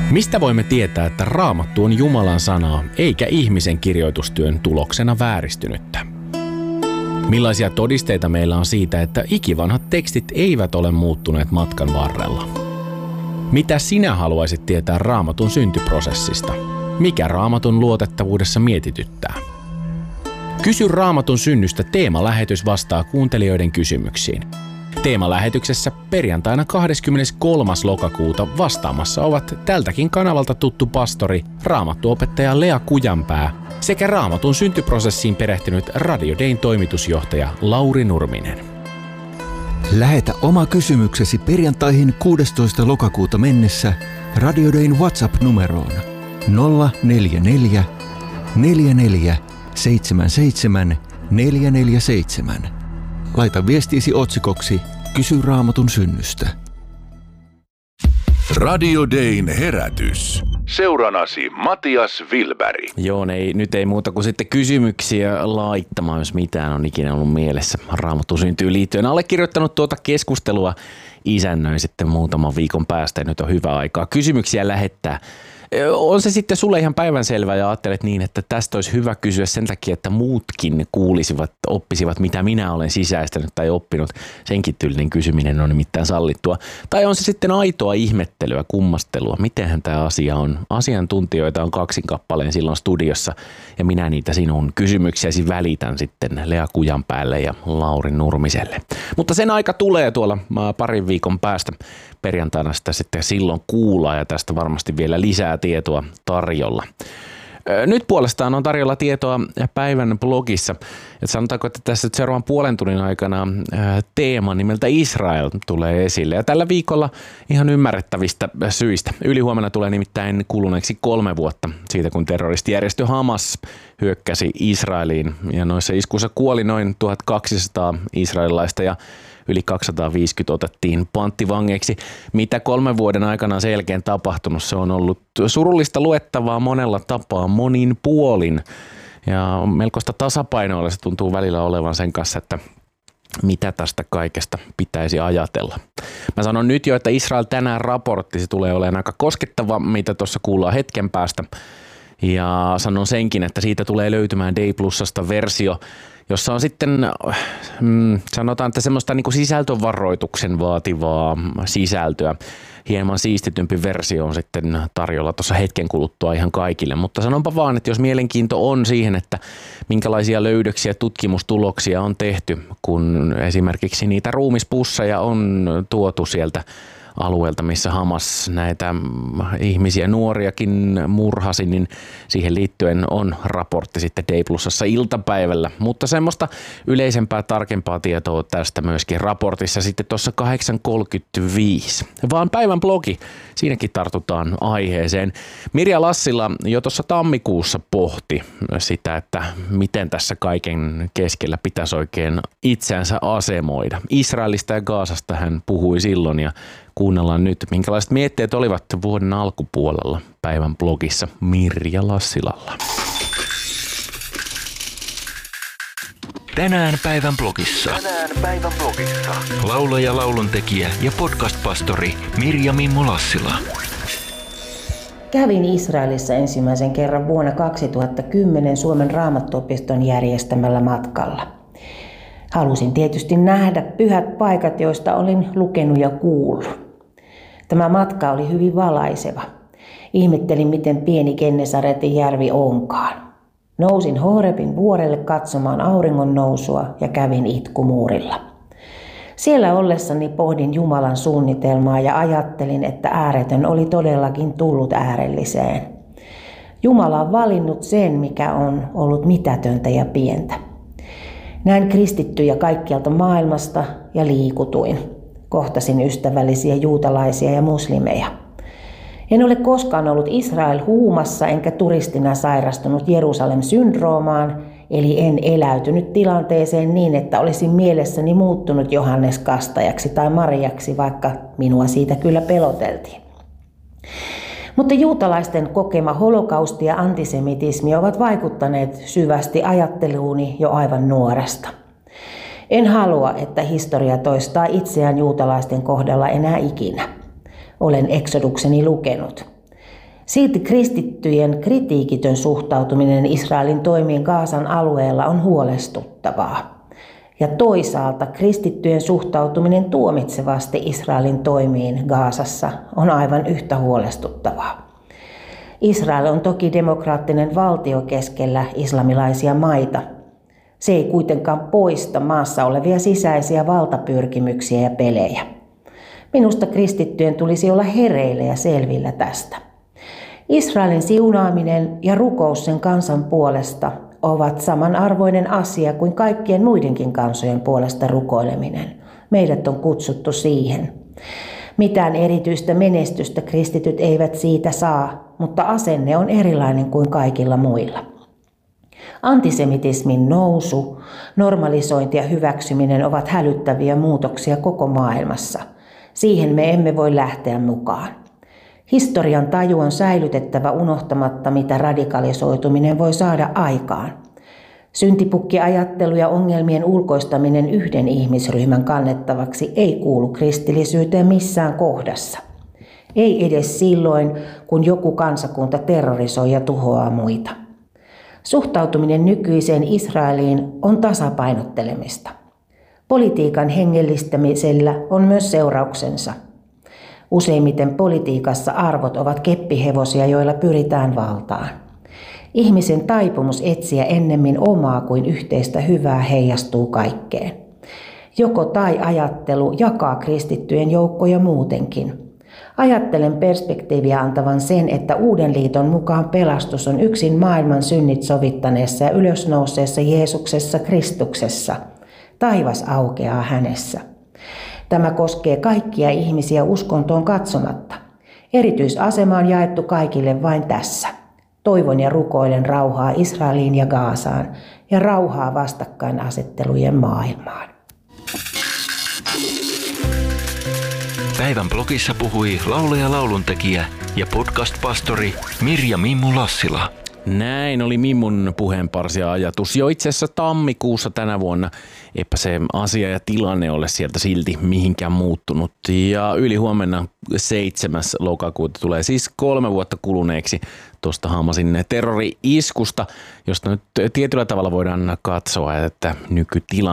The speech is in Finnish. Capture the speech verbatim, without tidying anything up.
Mistä voimme tietää, että Raamattu on Jumalan sanaa eikä ihmisen kirjoitustyön tuloksena vääristynyttä? Millaisia todisteita meillä on siitä, että ikivanhat tekstit eivät ole muuttuneet matkan varrella? Mitä sinä haluaisit tietää Raamatun syntyprosessista? Mikä Raamatun luotettavuudessa mietityttää? Kysy Raamatun synnystä teemalähetys vastaa kuuntelijoiden kysymyksiin. Teemalähetyksessä perjantaina kahdeskymmeneskolmas lokakuuta vastaamassa ovat tältäkin kanavalta tuttu pastori, raamattuopettaja Lea Kujanpää sekä Raamatun syntyprosessiin perehtynyt Radio Dayn toimitusjohtaja Lauri Nurminen. Lähetä oma kysymyksesi perjantaihin kuudestoista lokakuuta mennessä Radio Dayn WhatsApp-numeroon nolla neljä neljä, neljä neljä, seitsemän seitsemän, neljä neljä seitsemän. Laita viestiisi otsikoksi Kysy Raamatun synnystä. Radio Dayn herätys. Seuranasi Matias Wilberg. Joo, ei, nyt ei muuta kuin sitten kysymyksiä laittamaan, jos mitään on ikinä ollut mielessä Raamatun syntyyn liittyen. Allekirjoittanut tuota keskustelua isännöin sitten muutaman viikon päästä ja nyt on hyvä aikaa kysymyksiä lähettää. On se sitten sulle ihan päivänselvää ja ajattelet niin, että tästä olisi hyvä kysyä sen takia, että muutkin kuulisivat, oppisivat mitä minä olen sisäistänyt tai oppinut. Senkin tyylinen kysyminen on nimittäin sallittua. Tai on se sitten aitoa ihmettelyä, kummastelua. Mitenhän tämä asia on? Asiantuntijoita on kaksin kappaleen silloin studiossa ja minä niitä sinun kysymyksiäsi välitän sitten Lea Kujanpäälle ja Lauri Nurmiselle. Mutta sen aika tulee tuolla parin viikon päästä. Perjantaina sitä sitten silloin kuullaan ja tästä varmasti vielä lisää tietoa tarjolla. Nyt puolestaan on tarjolla tietoa päivän blogissa. Että sanotaanko, että tässä seuraavan puolen tunnin aikana teema nimeltä Israel tulee esille. Ja tällä viikolla ihan ymmärrettävistä syistä. Ylihuomenna tulee nimittäin kuluneeksi kolme vuotta siitä, kun terroristijärjestö Hamas hyökkäsi Israeliin. Ja noissa iskuissa kuoli noin tuhatkaksisataa israelilaista ja yli kaksisataaviisikymmentä otettiin panttivangeiksi. Mitä kolmen vuoden aikana on sen jälkeen tapahtunut? Se on ollut surullista luettavaa monella tapaa, monin puolin. Ja melkoista tasapainoilla se tuntuu välillä olevan sen kanssa, että mitä tästä kaikesta pitäisi ajatella. Mä sanon nyt jo, että Israel tänään raportti, se tulee olemaan aika koskettava, mitä tuossa kuullaan hetken päästä. Ja sanon senkin, että siitä tulee löytymään Day Plusasta versio, jossa on sitten, mm, sanotaan, että semmoista niin kuin sisältövaroituksen vaativaa sisältöä. Hieman siistitympi versio on sitten tarjolla tuossa hetken kuluttua ihan kaikille. Mutta sanonpa vaan, että jos mielenkiinto on siihen, että minkälaisia löydöksiä, tutkimustuloksia on tehty, kun esimerkiksi niitä ruumispusseja on tuotu sieltä alueelta, missä Hamas näitä ihmisiä, nuoriakin murhasi, niin siihen liittyen on raportti sitten Day Plusassa iltapäivällä. Mutta semmoista yleisempää, tarkempaa tietoa tästä myöskin raportissa sitten tuossa kahdeksan kolmekymmentäviisi. Vaan päivän blogi, siinäkin tartutaan aiheeseen. Mirja Lassila jo tuossa tammikuussa pohti sitä, että miten tässä kaiken keskellä pitäisi oikein itseänsä asemoida. Israelista ja Gazasta hän puhui silloin ja kuunnellaan nyt, minkälaiset mietteet olivat vuoden alkupuolella päivän blogissa Mirja Lassilalla. Tänään päivän blogissa. Tänään päivän blogissa. Laulaja, lauluntekijä ja podcast-pastori Mirja Mimmo Lassila. Kävin Israelissa ensimmäisen kerran vuonna kaksituhattakymmenen Suomen Raamattuopiston järjestämällä matkalla. Halusin tietysti nähdä pyhät paikat, joista olin lukenut ja kuullut. Tämä matka oli hyvin valaiseva. Ihmettelin, miten pieni Gennesaretin järvi onkaan. Nousin Horebin vuorelle katsomaan auringon nousua ja kävin itkumuurilla. Siellä ollessani pohdin Jumalan suunnitelmaa ja ajattelin, että ääretön oli todellakin tullut äärelliseen. Jumala on valinnut sen, mikä on ollut mitätöntä ja pientä. Näin kristittyjä kaikkialta maailmasta ja liikutuin. Kohtasin ystävällisiä juutalaisia ja muslimeja. En ole koskaan ollut Israel huumassa enkä turistina sairastunut Jerusalem-syndroomaan, eli en eläytynyt tilanteeseen niin, että olisin mielessäni muuttunut Johannes Kastajaksi tai Mariaksi, vaikka minua siitä kyllä peloteltiin. Mutta juutalaisten kokema holokausti ja antisemitismi ovat vaikuttaneet syvästi ajatteluuni jo aivan nuoresta. En halua, että historia toistaa itseään juutalaisten kohdalla enää ikinä. Olen Eksodukseni lukenut. Silti kristittyjen kritiikitön suhtautuminen Israelin toimiin Gazan alueella on huolestuttavaa. Ja toisaalta kristittyjen suhtautuminen tuomitsevasti Israelin toimiin Gazassa on aivan yhtä huolestuttavaa. Israel on toki demokraattinen valtio keskellä islamilaisia maita. Se ei kuitenkaan poista maassa olevia sisäisiä valtapyrkimyksiä ja pelejä. Minusta kristittyjen tulisi olla hereillä ja selvillä tästä. Israelin siunaaminen ja rukous sen kansan puolesta ovat samanarvoinen asia kuin kaikkien muidenkin kansojen puolesta rukoileminen. Meidät on kutsuttu siihen. Mitään erityistä menestystä kristityt eivät siitä saa, mutta asenne on erilainen kuin kaikilla muilla. Antisemitismin nousu, normalisointi ja hyväksyminen ovat hälyttäviä muutoksia koko maailmassa. Siihen me emme voi lähteä mukaan. Historian taju on säilytettävä unohtamatta, mitä radikalisoituminen voi saada aikaan. Syntipukkiajattelu ja ongelmien ulkoistaminen yhden ihmisryhmän kannettavaksi ei kuulu kristillisyyteen missään kohdassa. Ei edes silloin, kun joku kansakunta terrorisoi ja tuhoaa muita. Suhtautuminen nykyiseen Israeliin on tasapainottelemista. Politiikan hengellistämisellä on myös seurauksensa. Useimmiten politiikassa arvot ovat keppihevosia, joilla pyritään valtaan. Ihmisen taipumus etsiä ennemmin omaa kuin yhteistä hyvää heijastuu kaikkeen. Joko tai ajattelu jakaa kristittyjen joukkoja muutenkin. Ajattelen perspektiiviä antavan sen, että Uuden liiton mukaan pelastus on yksin maailman synnit sovittaneessa ja ylösnouseessa Jeesuksessa Kristuksessa. Taivas aukeaa hänessä. Tämä koskee kaikkia ihmisiä uskontoon katsomatta. Erityisasema on jaettu kaikille vain tässä. Toivon ja rukoilen rauhaa Israeliin ja Gazaan ja rauhaa vastakkainasettelujen maailmaan. Päivän blogissa puhui laulaja, lauluntekijä ja podcast-pastori Mirja Mimmu Lassila. Näin oli Mimmun puheenparsi ja ajatus jo itse asiassa tammikuussa tänä vuonna. Eipä se asia ja tilanne ole sieltä silti mihinkään muuttunut. Ja yli huomenna seitsemäs lokakuuta tulee siis kolme vuotta kuluneeksi tuosta Hamasin terrori-iskusta, josta nyt tietyllä tavalla voidaan katsoa, että nykytilanne